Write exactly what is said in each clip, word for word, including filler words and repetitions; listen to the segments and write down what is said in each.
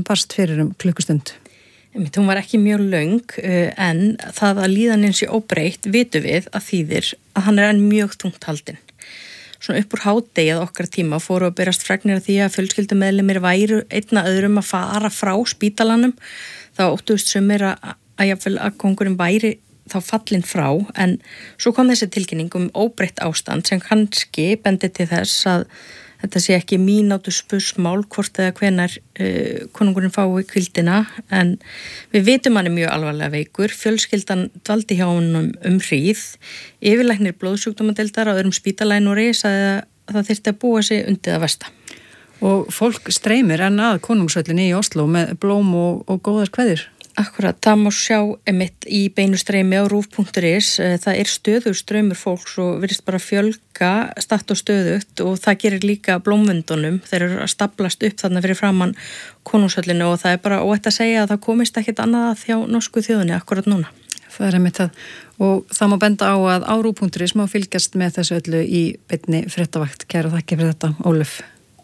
barst fyrir um klukkustund. Hún var ekki mjög löng en það að líðanin sé óbreytt vitum við að þýðir að hann er enn mjög þungt haldinn. Svona upp úr hádegið okkar tíma fóru að berast fregnir af því að fjölskyldumeðlimir væru einna öðrum að fara frá spítalanum. Það óttuðust sumir að, að jafnvel að kóngurinn væri þá fallinn frá en svo kom þessi tilkynning um óbreytt ástand sem kannski bendi til þess að þetta sé ekki mínútu spursmál hvort eða hvenær uh, konungurinn fái hvíldina en við vitum hann er mjög alvarlega veikur, fjölskyldan dvaldi hjá honum um hríð, yfirlæknir blóðsjúkdómadeildar á öðrum spítala í Noregi sagði að það þyrfti að búa sig undir það versta. Og fólk streymir enn að konungshöllinni í Oslo með blóm og, og góðar kveðjur. Akkurat, það má sjá emitt í beinu streymi á rúv punktur is. Það er stöður streymur fólks og virðist bara fjölga statt og stöðugt og það gerir líka blómvöndunum. Þeir eru að staplast upp þarna fyrir framann konungshöllinu og það er bara óætt að segja að það komist ekkit annað að hjá norsku þjóðinni akkurat núna. Það er emitt það og það má benda á að á rúv punktur is má fylgjast með þessu öllu í beinni fréttavakt. Kæra þakki fyrir þetta, Ólöf.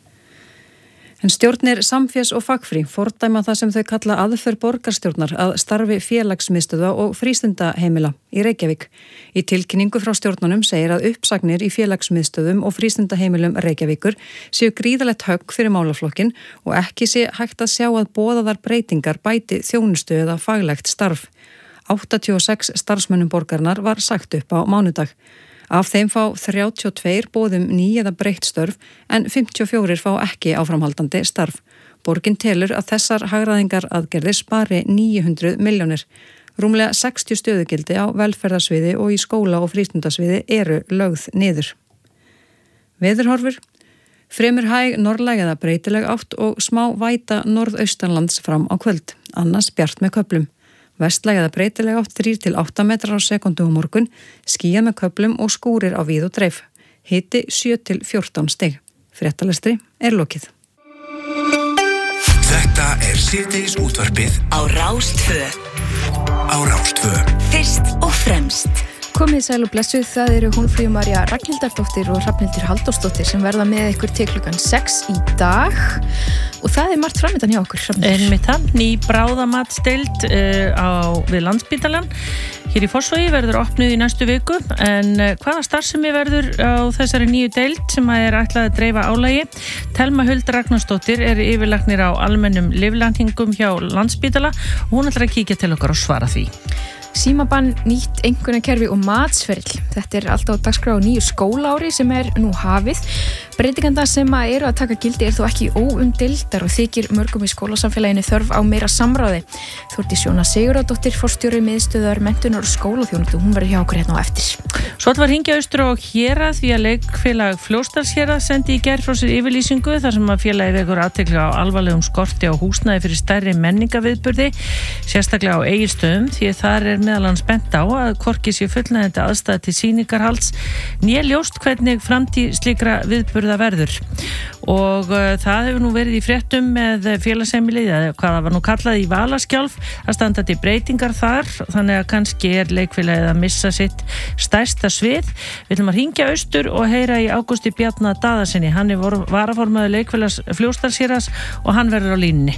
En stjórnir Samfés og Fagfrí fordæma það sem þau kalla aðför borgarstjórnar að starfi félagsmiðstöðva og frístundaheimila í Reykjavík. Í tilkynningu frá stjórnunum segir að uppsagnir í félagsmiðstöðum og frístundaheimilum Reykjavíkur séu gríðalegt högg fyrir málaflokkin og ekki sé hægt að sjá að boðaðar breytingar bæti þjónustu eða faglegt starf. áttatíu og sex starfsmönnum borgarinnar var sagt upp á mánudag. Af þeim fá þrjátíu og tvö boðum ný eða breytt störf en fimmtíu og fjögur fá ekki áframhaldandi starf. Borgin telur að þessar hagræðingar aðgerðir spari níu hundruð milljónir. Rúmlega sextíu stöðugildi á velferðarsviði og í skóla- og frístundasviði eru lögð niður. Veðurhorfur. Fremur hæg norðlæg eða breytileg átt og smá væta norðaustanlands fram á kvöld. Annars bjart með köflum. Vestlæg eða breytileg átt þrír til átta metrar á sekundu á morgun, skýjað með köflum og skúrir á víð og dreif. Hiti sjö til fjórtán stig. Fréttalestri er lokið. Þetta er síðdegis útvarpið á Rás tvö. Á Rás tvö. Fyrst og fremst. Komið sæl og blessuð, það eru Hólmfríður María Ragnhildardóttir og Hrafnhildur Halldórsdóttir sem verða með ykkur til klukkan sex í dag og það er margt framöndan hjá okkur. Er mitt það, ný bráðamatsdeild uh, á við Landspítalann. Hér í Fossvogi verður opnuð í næstu viku en uh, hvaða starfsemi verður á þessari nýju deild sem er ætlað að dreifa álagi? Telma Huld Ragnarsdóttir er yfirlæknir á almennum lyflækningum hjá Landspítala og hún ætlar að kíkja til okkar og svara því. Símabann, nýtt einkunnakerfi og matsferill. Þetta er alltaf á dagskrá á nýju skólaári sem er nú hafið. Breytinganda sem að eru að taka gildi er þó ekki óumdeildar og þykir mörgum í skólasamfélaginu þörf á meira samráði. Þórdís Jóna Sigurðardóttir, forstjóri miðstöðvar menntunar og skólaþjónustu, hún verður hjá okkur hérna á eftir. Svo var hringja austur og hérað því að leikfélag Fljótsdalshérað sendi í gær frá sér yfirlýsingu þar sem að félagi vekur athygli á alvarlegum skorti á húsnæði fyrir stærri menningaviðburði, sérstaklega á Egilsstöðum því að þar er meðal annars bent á að hvorki sé fullnægjandi aðstæða til sýningarhalds né ljóst hvernig framtíð slíkra viðburða verður. Og uh, það hefur nú verið í fréttum með félagsheimilið, eða hvað það var nú kallað í Valaskjálf, að standa til breytingar þar, þannig að kannski er leikfélagið að missa sitt stærsta svið. Við ætlum að hringja austur og heyra í Ágústi Bjarna Daðarsinni. Hann er varaformaður leikfélags Fljótsdalshéraðs og hann verður á línunni.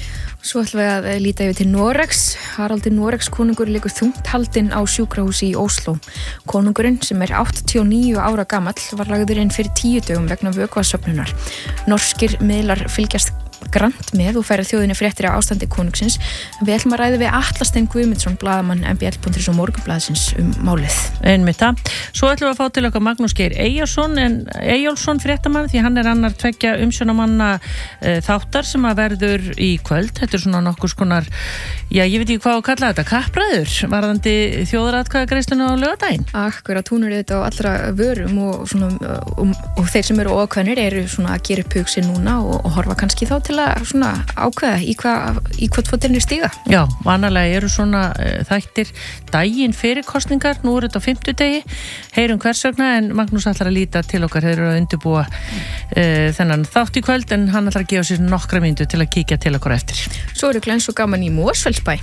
Svo ætlum við að líta yfir til Noregs. Haraldur Noregs konungur liggur þungt haldinn á sjúkrahúsi í Ósló. Konungurinn sem er áttatíu og níu ára gamall var lagður inn fyrir tíu dögum vegna vökvasöfnunar. Norskir miðlar fylgjast grannt með og færa þjóðinni fréttir á ástandi konungsins. Við ætlum að ræða við Atla Stein Guðmundsson, blaðamann M B L punktur is og Morgunblaðsins um málið. Einmitt það. Svo ætlum við að fá til okkar Magnús Geir Eyjólfsson, en Eyjólfsson fréttamann því hann er annar tveggja umsjónarmanna e, þáttar sem að verður í kvöld. Þetta er svona nokkur skonar, já ég veit ekki hvað að kalla þetta, kappræður varðandi þjóðaratkvæðagreiðsluna á laugardaginn. Akkurat, hún er þetta á allra vörum og, svona, og, og þeir sem eru óákveðnir eru svona að gera upp hug sig núna og, og horfa kannski þá til að svona ákveða í hvað í hvað fótinn er stíga. Já, vanalega eru svona uh, þættir daginn fyrir kosningar, nú er þetta á fimmtudegi, heyrum hvers vegna en Magnús ætlar að líta til okkar, þeir eru að undirbúa uh, þennan þátt í kvöld en hann ætlar að gefa sér nokkra mínútur til að kíkja til okkur eftir. Svo eru glens og gaman í Mosfellsbæ.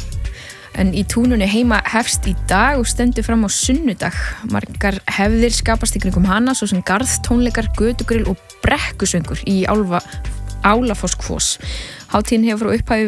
En í túnunni heima hefst í dag og stendur fram á sunnudag. Margar hefðir skapast í kringum hana, svo sem garðtónleikar, götugrill og brekkusöngur í Álfa Álafossfoss. Hátíðin hefur frá upphafi